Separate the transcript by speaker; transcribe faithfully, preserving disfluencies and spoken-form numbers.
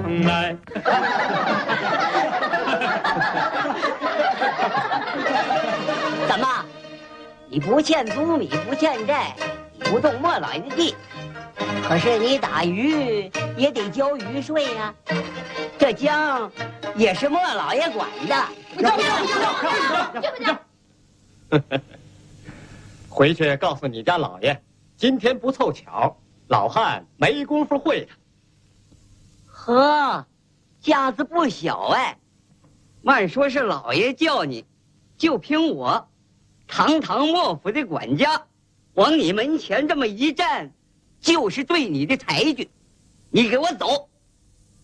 Speaker 1: 蓬莱。
Speaker 2: 怎么？你不欠租米，不欠债，你不动莫老爷的地，可是你打鱼也得交鱼税呀、啊。这江也是莫老爷管的。
Speaker 3: 让让让让让！
Speaker 1: 回去告诉你家老爷，今天不凑巧，老汉没工夫会他。
Speaker 2: 呵，架子不小哎。慢说是老爷叫你，就凭我，堂堂莫府的管家，往你门前这么一站，就是对你的抬举。你给我走！